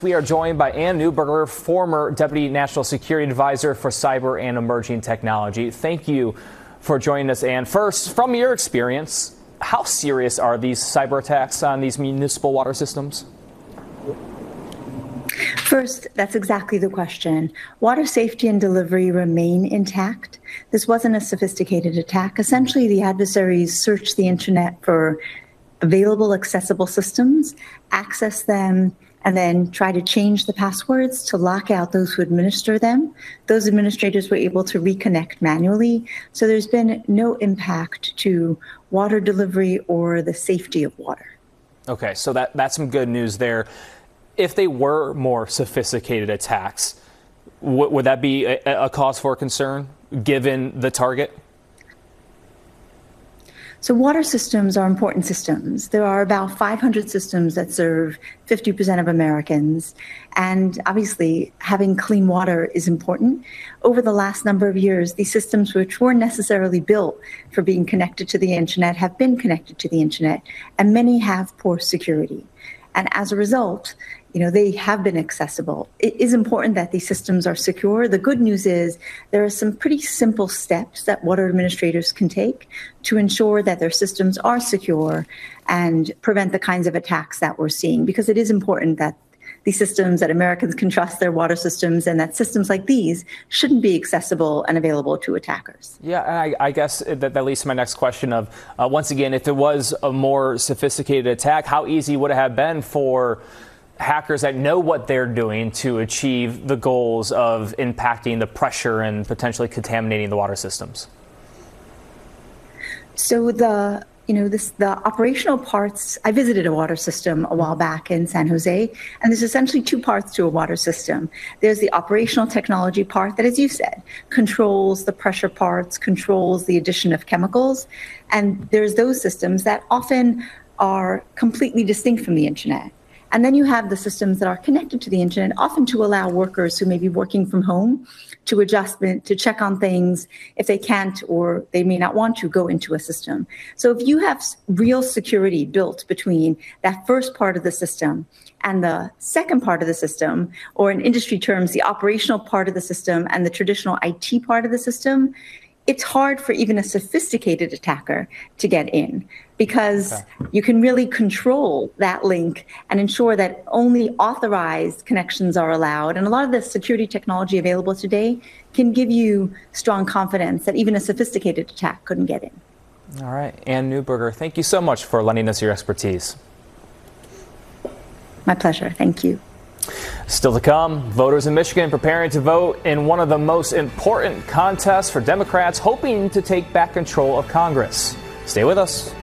We are joined by Ann Neuberger, former Deputy National Security Advisor for Cyber and Emerging Technology. Thank you for joining us, Ann. First, from your experience, how serious are these cyber attacks on these municipal water systems? First, that's exactly the question. Water safety and delivery remain intact. This wasn't a sophisticated attack. Essentially, the adversaries searched the internet for available accessible systems, access them, and then try to change the passwords to lock out those who administer them. Those administrators were able to reconnect manually. So there's been no impact to water delivery or the safety of water. Okay, so that's some good news there. If they were more sophisticated attacks, would that be a cause for concern given the target? So water systems are important systems. There are about 500 systems that serve 50% of Americans. And obviously, having clean water is important. Over the last number of years, these systems, which weren't necessarily built for being connected to the internet, have been connected to the internet, and many have poor security. And as a result, they have been accessible. It is important that these systems are secure. The good news is there are some pretty simple steps that water administrators can take to ensure that their systems are secure and prevent the kinds of attacks that we're seeing, because it is important that these systems, that Americans can trust their water systems, and that systems like these shouldn't be accessible and available to attackers. Yeah, I guess that leads to my next question of, once again, if it was a more sophisticated attack, how easy would it have been for hackers that know what they're doing to achieve the goals of impacting the pressure and potentially contaminating the water systems? So the operational parts, I visited a water system a while back in San Jose, and there's essentially two parts to a water system. There's the operational technology part that, as you said, controls the pressure parts, controls the addition of chemicals. And there's those systems that often are completely distinct from the internet. And then you have the systems that are connected to the internet, often to allow workers who may be working from home to adjustment, to check on things if they can't or they may not want to go into a system. So if you have real security built between that first part of the system and the second part of the system, or in industry terms, the operational part of the system and the traditional IT part of the system, it's hard for even a sophisticated attacker to get in, because you can really control that link and ensure that only authorized connections are allowed. And a lot of the security technology available today can give you strong confidence that even a sophisticated attack couldn't get in. All right. Ann Neuberger, thank you so much for lending us your expertise. My pleasure. Thank you. Still to come, voters in Michigan preparing to vote in one of the most important contests for Democrats hoping to take back control of Congress. Stay with us.